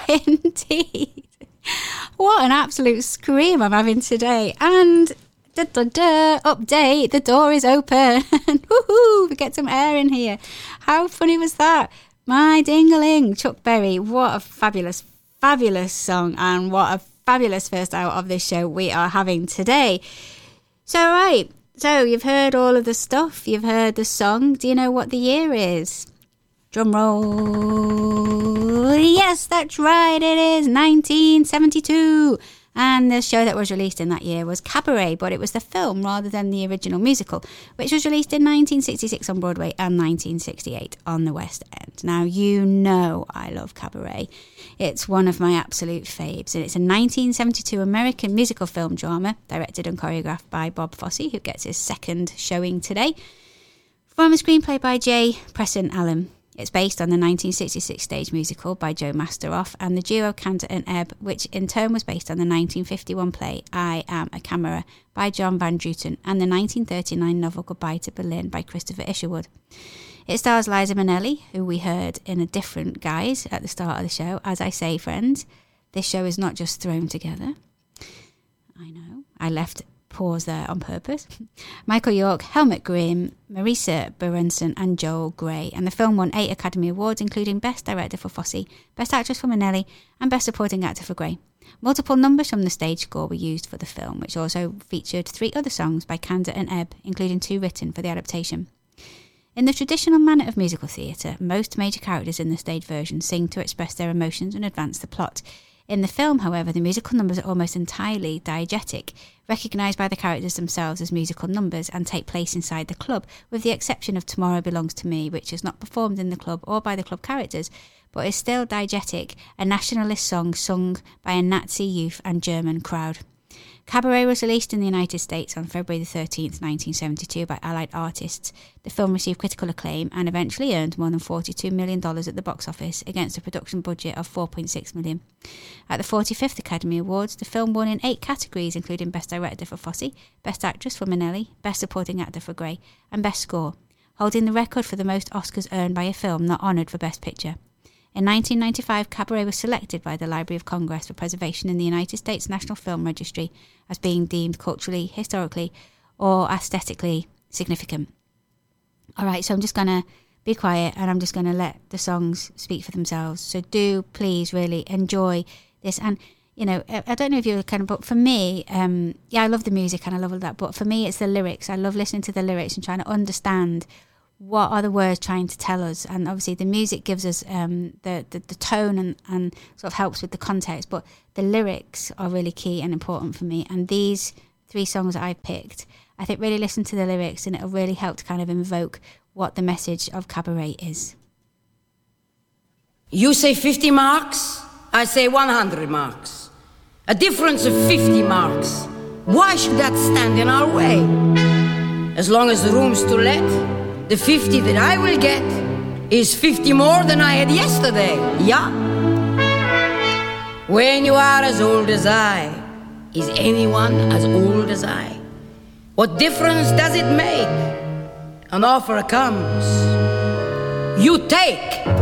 indeed. What an absolute scream I'm having today. And update, the door is open. Woohoo, we get some air in here. How funny was that? My Dingaling, Chuck Berry. What a fabulous, fabulous song, and what a fabulous first hour of this show we are having today. So you've heard all of the stuff, you've heard the song. Do you know what the year is? Drum roll. Yes, that's right, it is 1972. And the show that was released in that year was Cabaret, but it was the film rather than the original musical, which was released in 1966 on Broadway and 1968 on the West End. Now, you know I love Cabaret. It's one of my absolute faves, and it's a 1972 American musical film drama directed and choreographed by Bob Fosse, who gets his second showing today, from a screenplay by J. Preston Allen. It's based on the 1966 stage musical by Joe Masteroff and the duo Cantor and Ebb, which in turn was based on the 1951 play I Am a Camera by John Van Druten and the 1939 novel Goodbye to Berlin by Christopher Isherwood. It stars Liza Minnelli, who we heard in a different guise at the start of the show. As I say, friends, this show is not just thrown together. I know, I left pause there on purpose. Michael York, Helmut Grimm, Marisa Berenson and Joel Grey. And the film won 8 Academy Awards, including Best Director for Fosse, Best Actress for Minnelli and Best Supporting Actor for Grey. Multiple numbers from the stage score were used for the film, which also featured 3 other songs by Cantor and Ebb, including 2 written for the adaptation. In the traditional manner of musical theatre, most major characters in the stage version sing to express their emotions and advance the plot. In the film, however, the musical numbers are almost entirely diegetic, recognised by the characters themselves as musical numbers and take place inside the club, with the exception of Tomorrow Belongs to Me, which is not performed in the club or by the club characters, but is still diegetic, a nationalist song sung by a Nazi youth and German crowd. Cabaret was released in the United States on February 13th, 1972 by Allied Artists. The film received critical acclaim and eventually earned more than $42 million at the box office against a production budget of $4.6 million. At the 45th Academy Awards, the film won in 8 categories, including Best Director for Fosse, Best Actress for Minnelli, Best Supporting Actor for Grey, and Best Score, holding the record for the most Oscars earned by a film not honoured for Best Picture. In 1995, Cabaret was selected by the Library of Congress for preservation in the United States National Film Registry as being deemed culturally, historically, or aesthetically significant. All right, so I'm just going to be quiet and I'm just going to let the songs speak for themselves. So do please really enjoy this. And, you know, I don't know if you're kind of, but for me, I love the music and I love all that. But for me, it's the lyrics. I love listening to the lyrics and trying to understand what are the words trying to tell us. And obviously the music gives us the tone and sort of helps with the context, but the lyrics are really key and important for me. And these 3 songs that I picked, I think really listen to the lyrics and it'll really help to kind of invoke what the message of Cabaret is. You say 50 marks, I say 100 marks. A difference of 50 marks. Why should that stand in our way? As long as the room's to let, the 50 that I will get is 50 more than I had yesterday, yeah? When you are as old as I, is anyone as old as I? What difference does it make? An offer comes, you take.